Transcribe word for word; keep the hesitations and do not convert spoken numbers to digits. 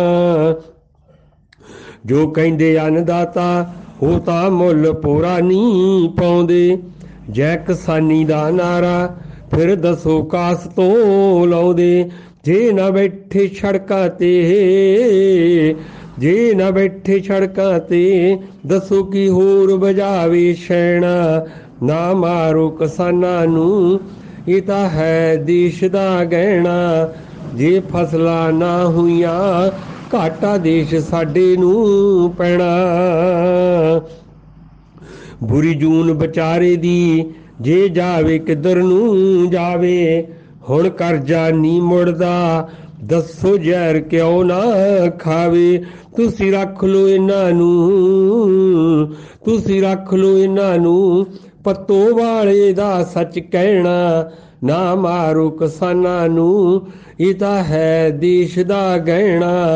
ਜੋ ਕਹਿੰਦੇ ਅੰਨਦਾਤਾ ਉਹ ਤਾਂ ਮੁੱਲ ਪੂਰਾ ਨਹੀਂ ਪਾਉਂਦੇ। ਜੈ ਕਿਸਾਨੀ ਦਾ ਨਾਰਾ ਫਿਰ ਦੱਸੋ ਕਾਸ ਤੋਂ ਲਾਉਂਦੇ। ਜੇ ਨਾ ਬੈਠੇ ਸੜਕਾਂ ਤੇ ਜੇ ਨਾ ਬੈਠੇ ਸੜਕਾਂ ਤੇ ਦੱਸੋ ਕੀ ਹੋਰ ਬਜਾਵੇ ਸ਼ੈਣਾ। ਨਾ ਮਾਰੋ ਕਿਸਾਨਾਂ ਨੂੰ ਇਹ ਤਾਂ ਹੈ ਦੇਸ਼ ਦਾ ਗਹਿਣਾ। ਜੇ ਫਸਲਾਂ ਨਾ ਹੋਈਆਂ ਘਾਟਾ ਦੇਸ਼ ਸਾਡੇ ਨੂੰ ਪੈਣਾ। ਬੁਰੀ ਜੂਨ ਵਿਚਾਰੇ ਦੀ ਜੇ ਜਾਵੇ ਕਿੱਧਰ ਨੂੰ ਜਾਵੇ। ਹੁਣ ਕਰਜ਼ਾ ਨਹੀਂ ਮੁੜਦਾ ਦੱਸੋ ਜ਼ਹਿਰ ਕਿਉਂ ਨਾ ਖਾਵੇ। ਤੁਸੀਂ ਰੱਖ ਲਓ ਇਹਨਾਂ ਨੂੰ ਤੁਸੀਂ ਰੱਖ ਲਓ ਇਹਨਾਂ ਨੂੰ ਪੱਤੋ ਵਾਲੇ ਦਾ ਸੱਚ ਕਹਿਣਾ। ਨਾ ਮਾਰੋ ਕਿਸਾਨਾਂ ਨੂੰ ਇਹ ਤਾਂ ਹੈ ਦੇਸ਼ ਦਾ ਗਹਿਣਾ।